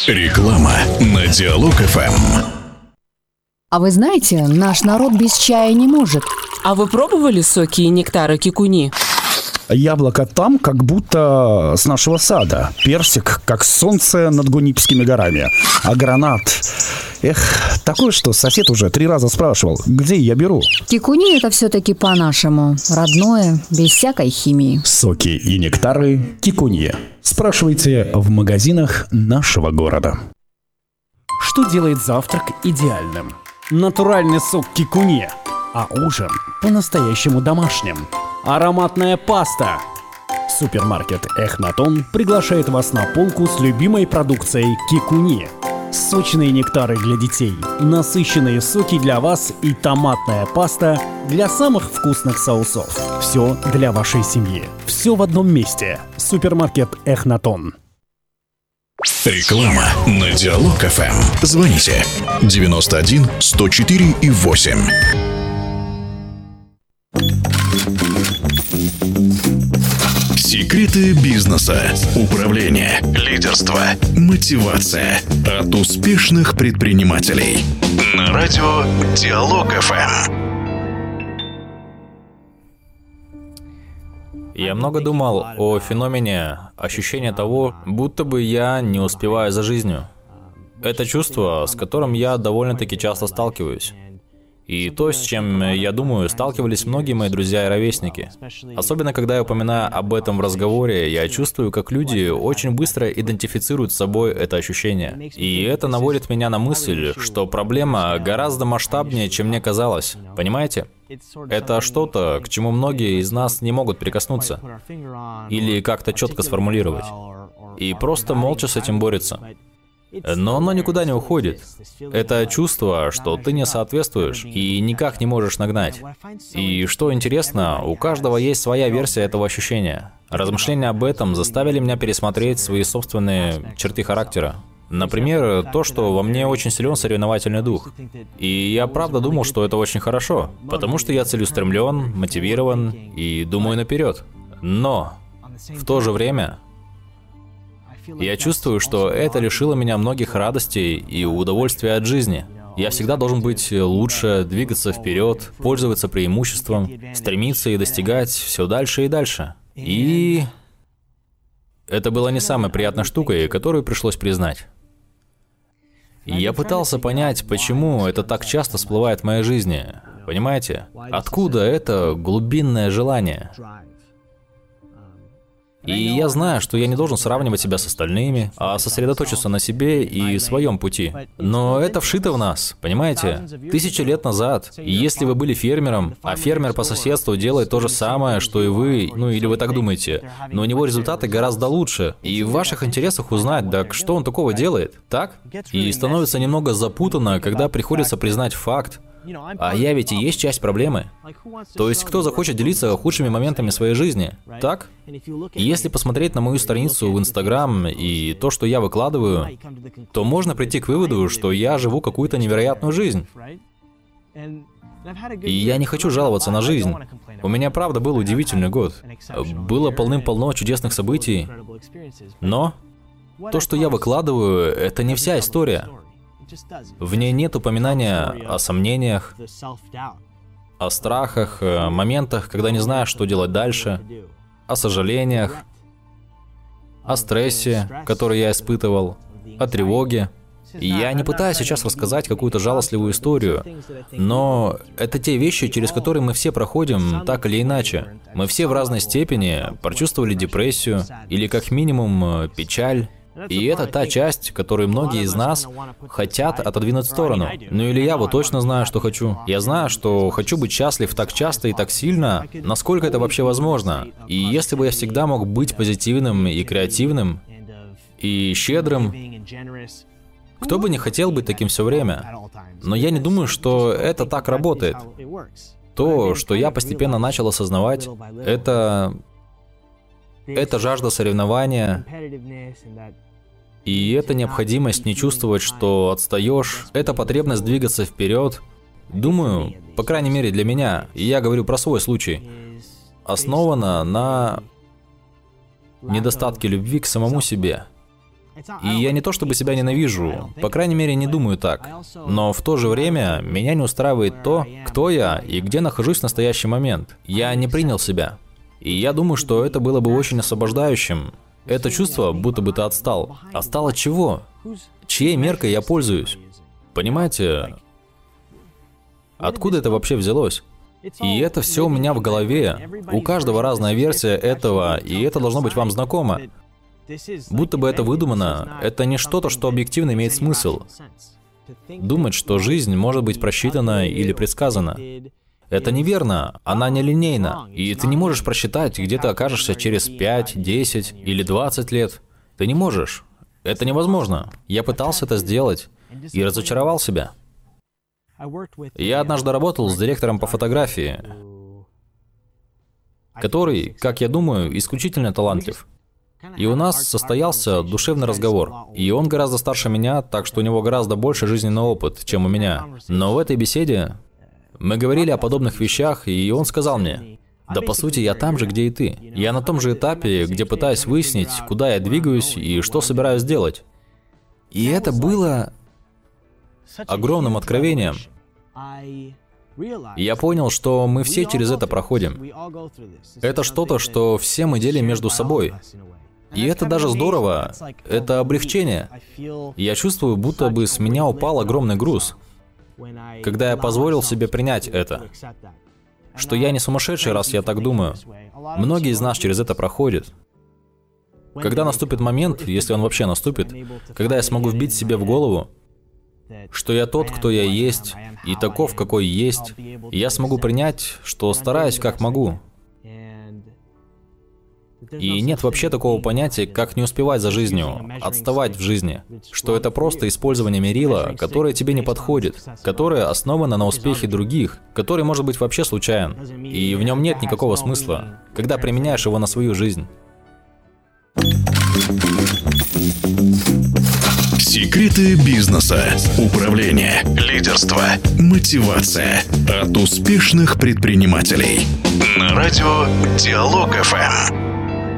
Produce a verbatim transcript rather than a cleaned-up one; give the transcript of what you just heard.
Реклама на Диалог эф эм. А вы знаете, наш народ без чая не может. А вы пробовали соки и нектары кикуни? Яблоко там, как будто с нашего сада. Персик, как солнце над Гунипскими горами. А гранат... Эх, такое, что сосед уже три раза спрашивал, где я беру. Кикуни — это все-таки по-нашему. Родное, без всякой химии. Соки и нектары Кикуни. Спрашивайте в магазинах нашего города. Что делает завтрак идеальным? Натуральный сок Кикуни. А ужин по-настоящему домашним. Ароматная паста. Супермаркет Эхнатон приглашает вас на полку с любимой продукцией Кикуни. Сочные нектары для детей, насыщенные соки для вас и томатная паста для самых вкусных соусов. Все для вашей семьи. Все в одном месте. Супермаркет Эхнатон. Реклама на Диалог эф эм. Звоните девяносто один сто четыре и восемь. Секреты бизнеса, управления, лидерства, мотивация от успешных предпринимателей. На радио Диалог эф эм. Я много думал о феномене ощущения того, будто бы я не успеваю за жизнью. Это чувство, с которым я довольно-таки часто сталкиваюсь. И то, с чем, я думаю, сталкивались многие мои друзья и ровесники. Особенно, когда я упоминаю об этом в разговоре, я чувствую, как люди очень быстро идентифицируют с собой это ощущение. И это наводит меня на мысль, что проблема гораздо масштабнее, чем мне казалось. Понимаете? Это что-то, к чему многие из нас не могут прикоснуться. Или как-то четко сформулировать. И просто молча с этим борются. Но оно никуда не уходит. Это чувство, что ты не соответствуешь и никак не можешь нагнать. И что интересно, у каждого есть своя версия этого ощущения. Размышления об этом заставили меня пересмотреть свои собственные черты характера. Например, то, что во мне очень силен соревновательный дух. И я правда думал, что это очень хорошо, потому что я целеустремлен, мотивирован и думаю наперед. Но в то же время... я чувствую, что это лишило меня многих радостей и удовольствия от жизни. Я всегда должен быть лучше, двигаться вперед, пользоваться преимуществом, стремиться и достигать все дальше и дальше. И это была не самой приятной штукой, которую пришлось признать. Я пытался понять, почему это так часто всплывает в моей жизни. Понимаете? Откуда это глубинное желание? И я знаю, что я не должен сравнивать себя с остальными, а сосредоточиться на себе и своем пути. Но это вшито в нас, понимаете? Тысячи лет назад, и если вы были фермером, а фермер по соседству делает то же самое, что и вы, ну или вы так думаете, но у него результаты гораздо лучше, и в ваших интересах узнать, так что он такого делает, так? И становится немного запутанно, когда приходится признать факт, а я ведь и есть часть проблемы. То есть, кто захочет делиться худшими моментами своей жизни, так? И если посмотреть на мою страницу в Инстаграм и то, что я выкладываю, то можно прийти к выводу, что я живу какую-то невероятную жизнь. И я не хочу жаловаться на жизнь. У меня, правда, был удивительный год. Было полным-полно чудесных событий. Но то, что я выкладываю, это не вся история. В ней нет упоминания о сомнениях, о страхах, о моментах, когда не знаешь, что делать дальше, о сожалениях, о стрессе, который я испытывал, о тревоге. И я не пытаюсь сейчас рассказать какую-то жалостливую историю, но это те вещи, через которые мы все проходим так или иначе. Мы все в разной степени прочувствовали депрессию или как минимум печаль. И это та часть, которую многие из нас хотят отодвинуть в сторону. Ну или я вот точно знаю, что хочу. Я знаю, что хочу быть счастлив так часто и так сильно, насколько это вообще возможно. И если бы я всегда мог быть позитивным и креативным, и щедрым, кто бы не хотел быть таким все время? Но я не думаю, что это так работает. То, что я постепенно начал осознавать, это... это жажда соревнования, и эта необходимость не чувствовать, что отстаешь, эта потребность двигаться вперед, думаю, по крайней мере для меня, и я говорю про свой случай, основана на недостатке любви к самому себе. И я не то чтобы себя ненавижу, по крайней мере, не думаю так. Но в то же время меня не устраивает то, кто я и где нахожусь в настоящий момент. Я не принял себя. И я думаю, что это было бы очень освобождающим. Это чувство, будто бы ты отстал. Отстал от чего? Чьей меркой я пользуюсь? Понимаете? Откуда это вообще взялось? И это все у меня в голове. У каждого разная версия этого, и это должно быть вам знакомо. Будто бы это выдумано, это не что-то, что объективно имеет смысл. Думать, что жизнь может быть просчитана или предсказана. Это неверно, она нелинейна, и ты не можешь просчитать, где ты окажешься через пять, десять или двадцать лет. Ты не можешь. Это невозможно. Я пытался это сделать и разочаровал себя. Я однажды работал с директором по фотографии, который, как я думаю, исключительно талантлив. И у нас состоялся душевный разговор. И он гораздо старше меня, так что у него гораздо больше жизненный опыт, чем у меня. Но в этой беседе мы говорили о подобных вещах, и он сказал мне: да по сути я там же, где и ты. Я на том же этапе, где пытаюсь выяснить, куда я двигаюсь и что собираюсь делать. И это было огромным откровением. Я понял, что мы все через это проходим. Это что-то, что все мы делим между собой. И это даже здорово. Это облегчение. Я чувствую, будто бы с меня упал огромный груз, когда я позволил себе принять это. Что я не сумасшедший, раз я так думаю. Многие из нас через это проходят. Когда наступит момент, если он вообще наступит, когда я смогу вбить себе в голову, что я тот, кто я есть, и таков, какой есть, и я смогу принять, что стараюсь как могу. И нет вообще такого понятия, как не успевать за жизнью, отставать в жизни. Что это просто использование мерила, которое тебе не подходит, которое основано на успехе других, который может быть вообще случайен. И в нем нет никакого смысла, когда применяешь его на свою жизнь. Секреты бизнеса, управления, лидерства, мотивация от успешных предпринимателей. На радио Диалог эф эм.